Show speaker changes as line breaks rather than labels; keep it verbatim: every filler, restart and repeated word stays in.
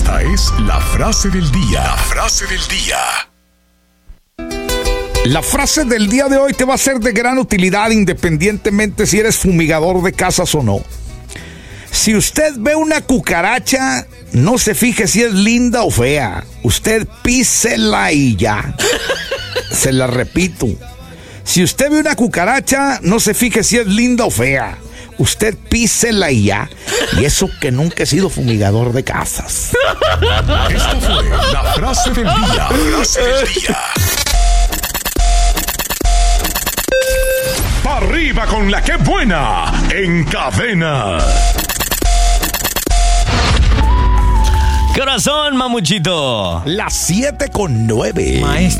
Esta es la frase del día. La frase del día.
La frase del día de hoy te va a ser de gran utilidad independientemente si eres fumigador de casas o no. Si usted ve una cucaracha, no se fije si es linda o fea. Usted písela y ya. Se la repito. Si usted ve una cucaracha, no se fije si es linda o fea. Usted písela y ya. Y eso que nunca he sido fumigador de casas.
Esto fue la frase del día. La frase del día. ¡Pa' arriba con la que buena! En Cadena.
Corazón, mamuchito.
Las siete con nueve.
Maestro.